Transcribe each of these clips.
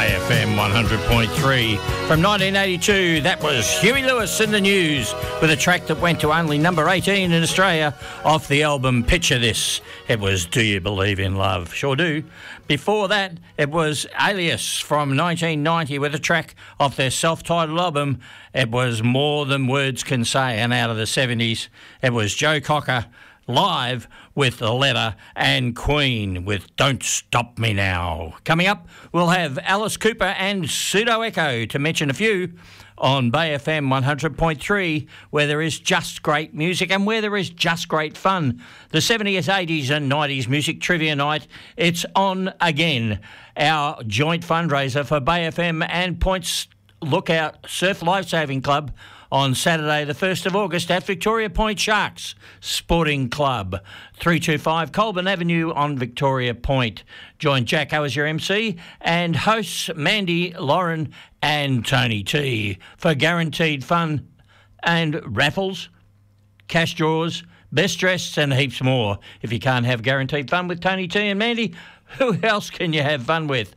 Bay FM 100.3. From 1982, that was Huey Lewis in the News with a track that went to only number 18 in Australia off the album Picture This. It was Do You Believe in Love? Sure do. Before that, it was Alias from 1990 with a track off their self-titled album. It was More Than Words Can Say, and out of the 70s, it was Joe Cocker live with The Letter and Queen with Don't Stop Me Now. Coming up, we'll have Alice Cooper and Pseudo Echo, to mention a few, on Bay FM 100.3, where there is just great music and where there is just great fun. The 70s, 80s and 90s Music Trivia Night, it's on again. Our joint fundraiser for Bay FM and Points Lookout Surf Lifesaving Club on Saturday the 1st of August at Victoria Point Sharks Sporting Club, 325 Colburn Avenue on Victoria Point. Join Jacko as your MC and hosts Mandy, Lauren and Tony T for guaranteed fun and raffles, cash draws, best dressed and heaps more. If you can't have guaranteed fun with Tony T and Mandy, who else can you have fun with?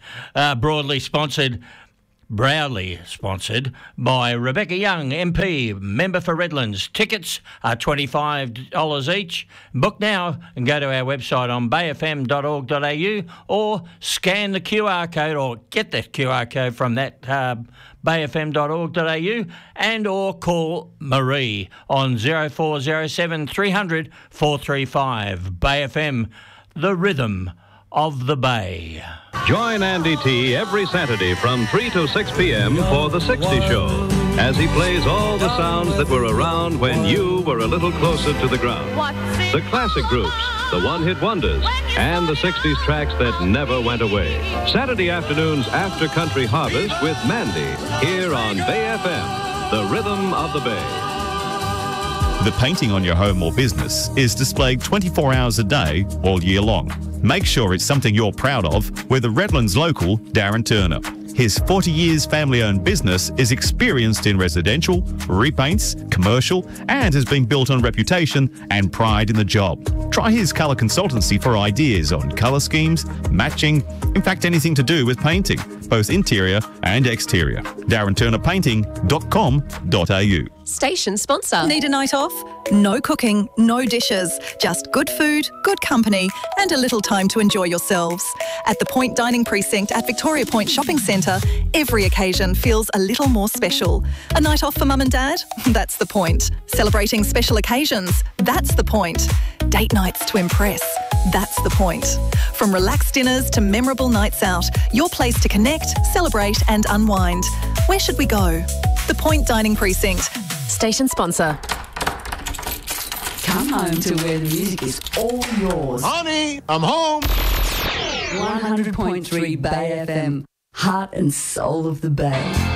Proudly sponsored by Rebecca Young, MP, member for Redlands. Tickets are $25 each. Book now and go to our website on bayfm.org.au or scan the QR code or get the QR code from that bayfm.org.au and or call Marie on 0407 300 435. Bay FM, the rhythm of the Bay. Join Andy T every Saturday from 3 to 6 p.m. for The 60 Show, as he plays all the sounds that were around when you were a little closer to the ground. The classic groups, the one-hit wonders, and the 60s tracks that never went away. Saturday afternoons after Country Harvest with Mandy, here on Bay FM, the rhythm of the Bay. The painting on your home or business is displayed 24 hours a day, all year long. Make sure it's something you're proud of with the Redlands local, Darren Turner. His 40 years family-owned business is experienced in residential, repaints, commercial, and has been built on reputation and pride in the job. Try his colour consultancy for ideas on colour schemes, matching, in fact anything to do with painting, both interior and exterior. DarrenTurnerPainting.com.au. Station sponsor. Need a night off? No cooking, no dishes, just good food, good company, and a little time to enjoy yourselves. At the Point Dining Precinct at Victoria Point Shopping Centre, every occasion feels a little more special. A night off for mum and dad? That's the point. Celebrating special occasions? That's the point. Date nights to impress? That's the point. From relaxed dinners to memorable nights out, your place to connect, celebrate and unwind. Where should we go? The Point Dining Precinct. Station sponsor. Come home to where the music is all yours. Honey, I'm home. 100.3 Bay FM, heart and soul of the Bay.